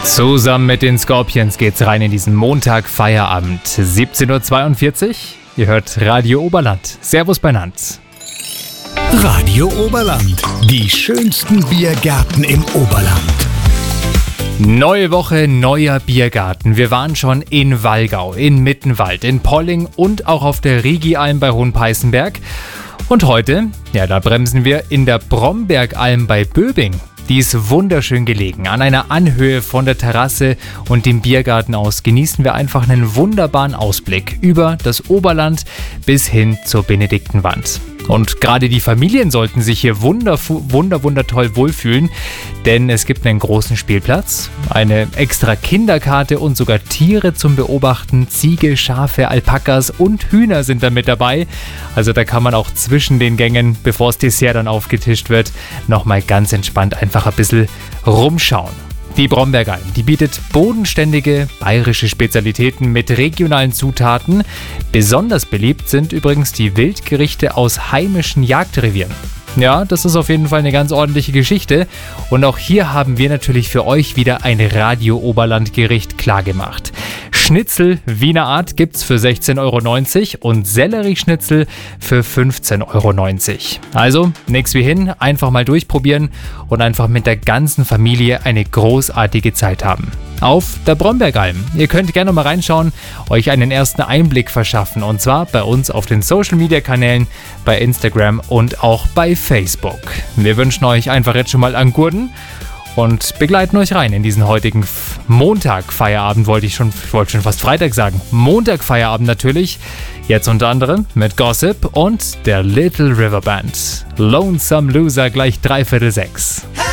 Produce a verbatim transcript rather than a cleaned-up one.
Zusammen mit den Scorpions geht's rein in diesen Montag-Feierabend. siebzehn Uhr zweiundvierzig. Ihr hört Radio Oberland. Servus beieinander. Radio Oberland. Die schönsten Biergärten im Oberland. Neue Woche, neuer Biergarten. Wir waren schon in Wallgau, in Mittenwald, in Polling und auch auf der Rigi-Alm bei Hohenpeißenberg. Und heute, ja, da bremsen wir in der Brombergalm bei Böbing. Die ist wunderschön gelegen. An einer Anhöhe von der Terrasse und dem Biergarten aus genießen wir einfach einen wunderbaren Ausblick über das Oberland bis hin zur Benediktenwand. Und gerade die Familien sollten sich hier wunder, wunder, wunder toll wohlfühlen, denn es gibt einen großen Spielplatz, eine extra Kinderkarte und sogar Tiere zum Beobachten. Ziege, Schafe, Alpakas und Hühner sind da mit dabei. Also da kann man auch zwischen den Gängen, bevor das Dessert dann aufgetischt wird, nochmal ganz entspannt einfach ein bisschen rumschauen. Die Brombergalm, die bietet bodenständige bayerische Spezialitäten mit regionalen Zutaten. Besonders beliebt sind übrigens die Wildgerichte aus heimischen Jagdrevieren. Ja, das ist auf jeden Fall eine ganz ordentliche Geschichte. Und auch hier haben wir natürlich für euch wieder ein Radio-Oberland-Gericht klargemacht. Schnitzel Wiener Art gibt's für sechzehn Euro neunzig und Sellerieschnitzel für fünfzehn Euro neunzig. Also, nix wie hin, einfach mal durchprobieren und einfach mit der ganzen Familie eine großartige Zeit haben. Auf der Brombergalm. Ihr könnt gerne mal reinschauen, euch einen ersten Einblick verschaffen und zwar bei uns auf den Social Media Kanälen, bei Instagram und auch bei Facebook. Wir wünschen euch einfach jetzt schon mal einen guten und begleiten euch rein in diesen heutigen Montag-Feierabend, wollte ich schon, ich wollte schon fast Freitag sagen. Montag-Feierabend natürlich, jetzt unter anderem mit Gossip und der Little River Band. Lonesome Loser gleich dreiviertel sechs.